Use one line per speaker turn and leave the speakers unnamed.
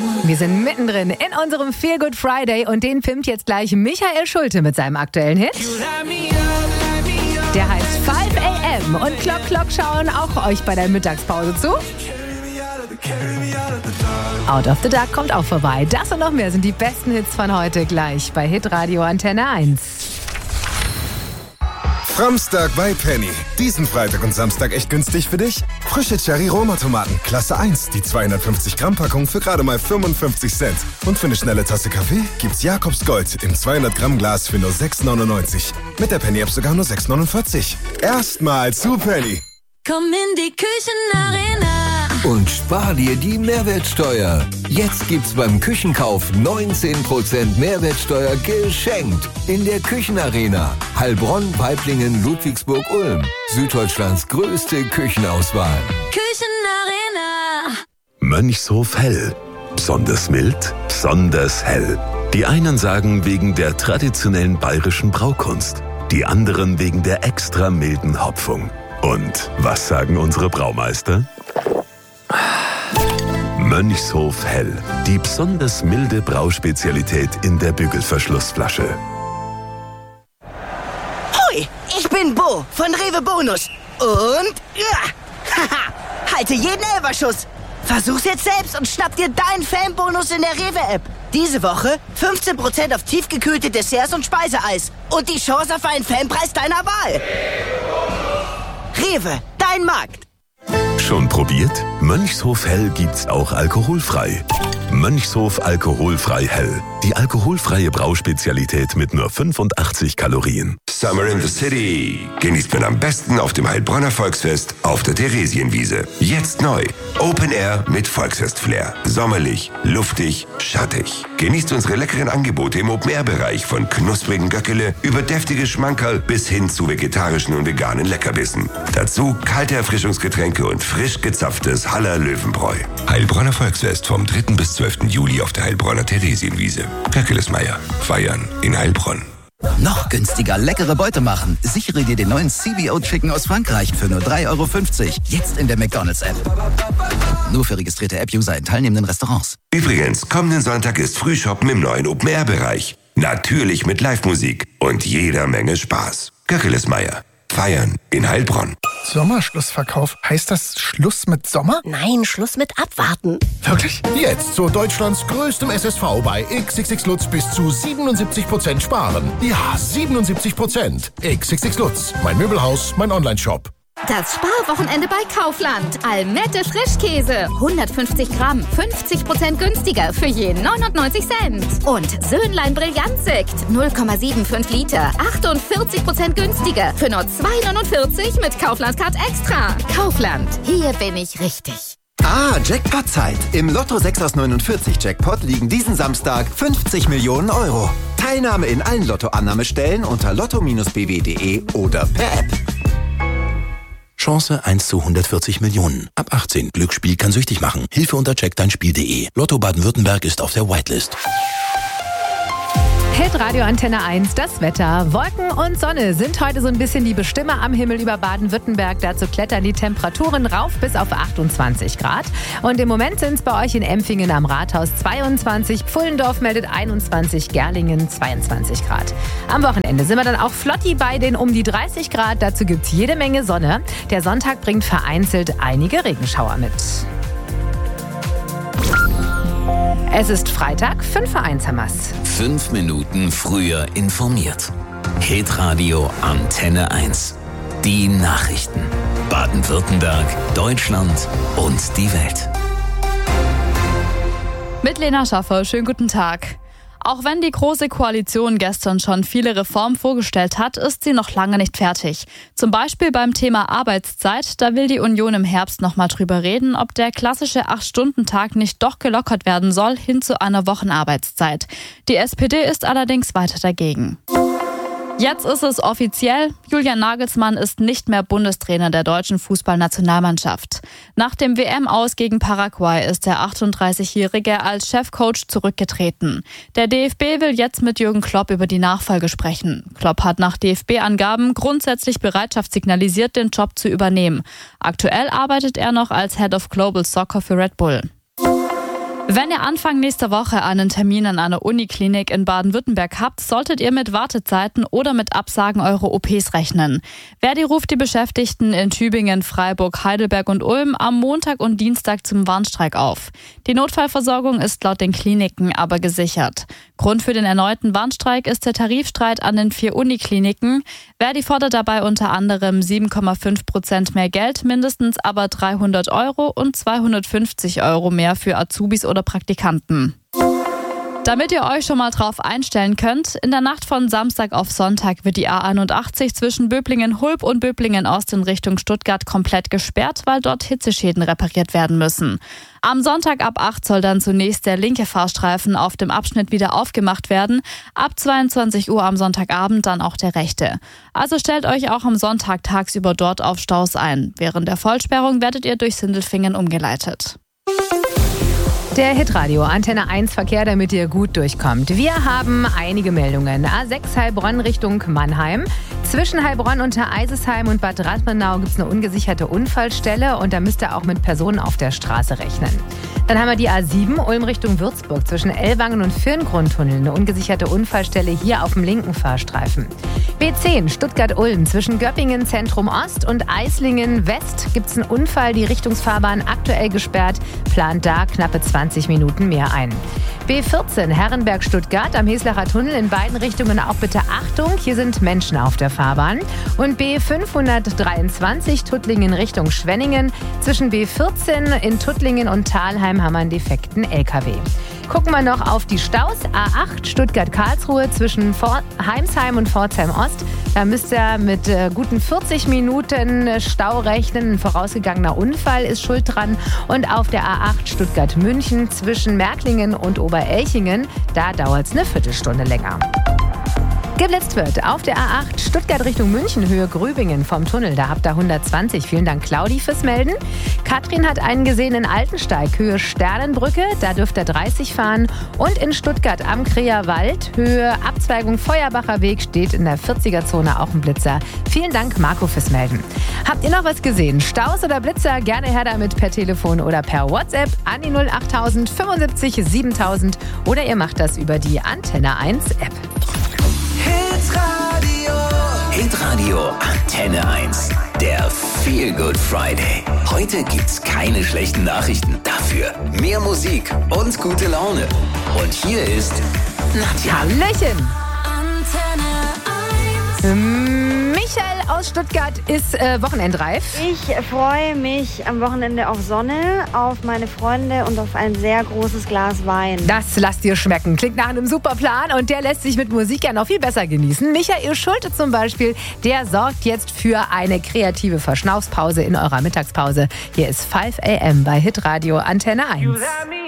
Wir sind mittendrin in unserem Feel Good Friday und den filmt jetzt gleich Michael Schulte mit seinem aktuellen Hit. Der heißt 5 AM und Clock schauen auch euch bei der Mittagspause zu. Out of the Dark kommt auch vorbei. Das und noch mehr sind die besten Hits von heute gleich bei Hitradio Antenne 1.
Framstag bei Penny. Diesen Freitag und Samstag echt günstig für dich? Frische Cherry-Roma-Tomaten, Klasse 1, die 250-Gramm-Packung für gerade mal 55 Cent. Und für eine schnelle Tasse Kaffee gibt's Jakobs Gold im 200-Gramm-Glas für nur 6,99. Mit der Penny-App sogar nur 6,49. Erstmal zu Penny.
Komm in die Küchenarena
und spar dir die Mehrwertsteuer. Jetzt gibt's beim Küchenkauf 19% Mehrwertsteuer geschenkt. In der Küchenarena. Heilbronn, Weiblingen, Ludwigsburg, Ulm. Süddeutschlands größte Küchenauswahl.
Küchenarena.
Mönchshof Hell. Besonders mild, besonders hell. Die einen sagen wegen der traditionellen bayerischen Braukunst. Die anderen wegen der extra milden Hopfung. Und was sagen unsere Braumeister? Mönchshof Hell. Die besonders milde Brauspezialität in der Bügelverschlussflasche.
Hoi, ich bin Bo von Rewe Bonus. Und halte jeden Elferschuss. Versuch's jetzt selbst und schnapp dir deinen Fanbonus in der Rewe-App. Diese Woche 15% auf tiefgekühlte Desserts und Speiseeis. Und die Chance auf einen Fanpreis deiner Wahl. Rewe, dein Markt.
Schon probiert? Mönchshof Hell gibt's auch alkoholfrei. Mönchshof alkoholfrei Hell. Die alkoholfreie Brauspezialität mit nur 85 Kalorien.
Summer in the City. Genießt man am besten auf dem Heilbronner Volksfest auf der Theresienwiese. Jetzt neu. Open Air mit Volksfest-Flair. Sommerlich, luftig, schattig. Genießt unsere leckeren Angebote im Open-Air-Bereich von knusprigen Göckele über deftige Schmankerl bis hin zu vegetarischen und veganen Leckerbissen. Dazu kalte Erfrischungsgetränke und frisch gezapftes Haller Löwenbräu. Heilbronner Volksfest vom 3. bis 12. Juli auf der Heilbronner Theresienwiese. Göckelesmeier. Feiern in Heilbronn.
Noch günstiger leckere Beute machen. Sichere dir den neuen CBO Chicken aus Frankreich für nur 3,50 €. Jetzt in der McDonald's-App. Nur für registrierte App-User in teilnehmenden Restaurants.
Übrigens, kommenden Sonntag ist Frühshoppen im neuen Open-Air-Bereich. Natürlich mit Live-Musik und jeder Menge Spaß. Göckelesmeier. Feiern in Heilbronn.
Sommerschlussverkauf. Heißt das Schluss mit Sommer?
Nein, Schluss mit Abwarten.
Wirklich?
Jetzt zu Deutschlands größtem SSV bei XXX Lutz bis zu 77% sparen. Ja, 77%. XXX Lutz. Mein Möbelhaus, mein Onlineshop.
Das Sparwochenende bei Kaufland. Almette Frischkäse. 150 Gramm. 50% günstiger für je 99 Cent. Und Söhnlein Brillantsekt. 0,75 Liter. 48% günstiger für nur 2,49 mit Kaufland-Card Extra. Kaufland. Hier bin ich richtig.
Jackpot-Zeit. Im Lotto 6 aus 49 Jackpot liegen diesen Samstag 50 Millionen €. Teilnahme in allen Lottoannahmestellen unter lotto-bw.de oder per App.
Chance 1 zu 140 Millionen. Ab 18. Glücksspiel kann süchtig machen. Hilfe unter checkdeinspiel.de. Lotto Baden-Württemberg ist auf der Whitelist.
Hitradio Antenne 1, das Wetter. Wolken und Sonne sind heute so ein bisschen die Bestimmer am Himmel über Baden-Württemberg. Dazu klettern die Temperaturen rauf bis auf 28 Grad. Und im Moment sind es bei euch in Empfingen am Rathaus 22, Pfullendorf meldet 21, Gerlingen 22 Grad. Am Wochenende sind wir dann auch flotti bei den um die 30 Grad. Dazu gibt es jede Menge Sonne. Der Sonntag bringt vereinzelt einige Regenschauer mit. Es ist Freitag, 5:01 Hamas.
5 Minuten früher informiert. Hitradio Antenne 1. Die Nachrichten. Baden-Württemberg, Deutschland und die Welt.
Mit Lena Schaffer, schönen guten Tag. Auch wenn die Große Koalition gestern schon viele Reformen vorgestellt hat, ist sie noch lange nicht fertig. Zum Beispiel beim Thema Arbeitszeit. Da will die Union im Herbst noch mal drüber reden, ob der klassische 8-Stunden-Tag nicht doch gelockert werden soll hin zu einer Wochenarbeitszeit. Die SPD ist allerdings weiter dagegen. Jetzt ist es offiziell, Julian Nagelsmann ist nicht mehr Bundestrainer der deutschen Fußballnationalmannschaft. Nach dem WM-Aus gegen Paraguay ist der 38-Jährige als Chefcoach zurückgetreten. Der DFB will jetzt mit Jürgen Klopp über die Nachfolge sprechen. Klopp hat nach DFB-Angaben grundsätzlich Bereitschaft signalisiert, den Job zu übernehmen. Aktuell arbeitet er noch als Head of Global Soccer für Red Bull. Wenn ihr Anfang nächster Woche einen Termin an einer Uniklinik in Baden-Württemberg habt, solltet ihr mit Wartezeiten oder mit Absagen eurer OPs rechnen. Verdi ruft die Beschäftigten in Tübingen, Freiburg, Heidelberg und Ulm am Montag und Dienstag zum Warnstreik auf. Die Notfallversorgung ist laut den Kliniken aber gesichert. Grund für den erneuten Warnstreik ist der Tarifstreit an den 4 Unikliniken. Verdi fordert dabei unter anderem 7,5% mehr Geld, mindestens aber 300 € und 250 € mehr für Azubis oder Praktikanten. Damit ihr euch schon mal drauf einstellen könnt, in der Nacht von Samstag auf Sonntag wird die A81 zwischen Böblingen-Hulb und Böblingen-Ost in Richtung Stuttgart komplett gesperrt, weil dort Hitzeschäden repariert werden müssen. Am Sonntag ab 8 soll dann zunächst der linke Fahrstreifen auf dem Abschnitt wieder aufgemacht werden. Ab 22 Uhr am Sonntagabend dann auch der rechte. Also stellt euch auch am Sonntag tagsüber dort auf Staus ein. Während der Vollsperrung werdet ihr durch Sindelfingen umgeleitet.
Der Hitradio Antenne 1 Verkehr, damit ihr gut durchkommt. Wir haben einige Meldungen. A6 Heilbronn Richtung Mannheim. Zwischen Heilbronn und Eisesheim und Bad Radmenau gibt es eine ungesicherte Unfallstelle und da müsst ihr auch mit Personen auf der Straße rechnen. Dann haben wir die A7 Ulm Richtung Würzburg zwischen Ellwangen und Firngrundtunnel. Eine ungesicherte Unfallstelle hier auf dem linken Fahrstreifen. B10 Stuttgart-Ulm zwischen Göppingen Zentrum Ost und Eislingen West gibt es einen Unfall. Die Richtungsfahrbahn aktuell gesperrt. Plant da knappe 20 Minuten mehr ein. B14 Herrenberg-Stuttgart am Heslacher Tunnel in beiden Richtungen auch bitte Achtung, hier sind Menschen auf der Fahrbahn. Und B523 Tuttlingen Richtung Schwenningen. Zwischen B14 in Tuttlingen und Thalheim haben wir einen defekten LKW. Gucken wir noch auf die Staus. A8 Stuttgart-Karlsruhe zwischen Heimsheim und Pforzheim-Ost. Da müsst ihr mit guten 40 Minuten Stau rechnen. Ein vorausgegangener Unfall ist schuld dran. Und auf der A8 Stuttgart-München zwischen Märklingen und Oberelchingen, da dauert es eine Viertelstunde länger. Geblitzt wird auf der A8 Stuttgart Richtung München, Höhe Grübingen vom Tunnel. Da habt ihr 120. Vielen Dank, Claudi, fürs Melden. Katrin hat einen gesehen in Altensteig, Höhe Sternenbrücke. Da dürft ihr 30 fahren. Und in Stuttgart am Kreerwald, Höhe Abzweigung Feuerbacher Weg, steht in der 40er-Zone auch ein Blitzer. Vielen Dank, Marco, fürs Melden. Habt ihr noch was gesehen? Staus oder Blitzer? Gerne her damit per Telefon oder per WhatsApp an die 08000 75 7000 oder ihr macht das über die Antenne 1 App.
Hitradio Antenne 1. Der Feel Good Friday. Heute gibt's keine schlechten Nachrichten. Dafür mehr Musik und gute Laune. Und hier ist Nadja.
Hallöchen. Michael aus Stuttgart ist wochenendreif.
Ich freue mich am Wochenende auf Sonne, auf meine Freunde und auf ein sehr großes Glas Wein.
Das lasst ihr schmecken. Klingt nach einem super Plan und der lässt sich mit Musik ja noch viel besser genießen. Michael Schulte zum Beispiel, der sorgt jetzt für eine kreative Verschnaufspause in eurer Mittagspause. Hier ist 5 AM bei Hitradio Antenne 1.